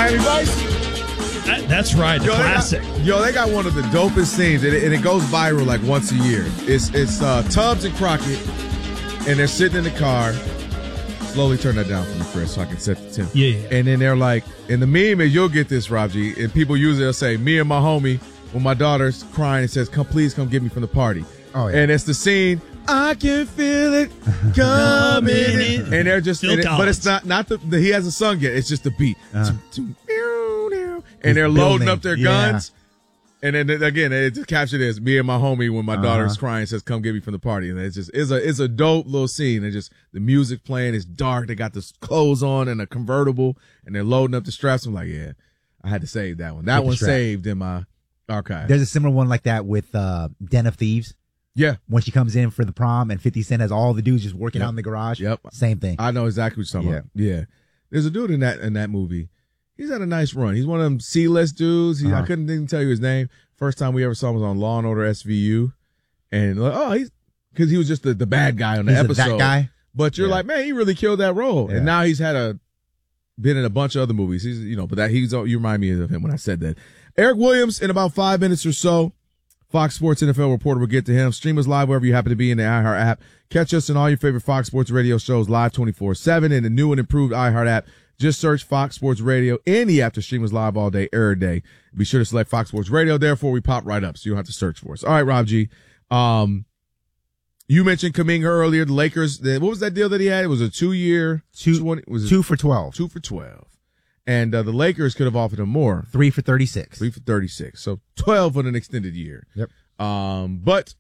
Miami Vice. That's right, the classic. They got one of the dopest scenes, and it goes viral like once a year. It's Tubbs and Crockett, and they're sitting in the car. Slowly turn that down for me, Chris, so I can set the tempo. Yeah. And then they're like, and the meme is, you'll get this, Rob G, and people use it, they'll say, me and my homie, when my daughter's crying and says, please come get me from the party. Oh, yeah. And it's the scene, I can feel it coming in. And they're just, but it's not he hasn't sung yet, it's just the beat. And they're loading up their guns. And then again, it captured as me and my homie when my daughter's crying says, come get me from the party. And it's a dope little scene. And just the music playing, it's dark. They got the clothes on and a convertible and they're loading up the straps. I'm like, yeah, I had to save that one. That one's saved in my archive. There's a similar one like that with Den of Thieves. Yeah. When she comes in for the prom and 50 Cent has all the dudes just working out in the garage. Yep. Same thing. I know exactly what you're talking about. Yeah. There's a dude in that movie. He's had a nice run. He's one of them C-list dudes. I couldn't even tell you his name. First time we ever saw him was on Law and Order SVU. And because he was just the bad guy on the episode. That guy. But you're like, man, he really killed that role. Yeah. And now he's been in a bunch of other movies. He's, you remind me of him when I said that. Eric Williams, in about 5 minutes or so, Fox Sports NFL reporter will get to him. Stream us live wherever you happen to be in the iHeart app. Catch us in all your favorite Fox Sports radio shows live 24/7 in the new and improved iHeart app. Just search Fox Sports Radio in the app to stream us live all day, every day. Be sure to select Fox Sports Radio. Therefore, we pop right up, so you don't have to search for us. All right, Rob G. You mentioned Kuminga earlier. The Lakers, what was that deal that he had? It was a 2-year. 2 for 12. 2 for 12. And the Lakers could have offered him more. 3 for 36. 3 for 36. So 12 on an extended year. Yep. But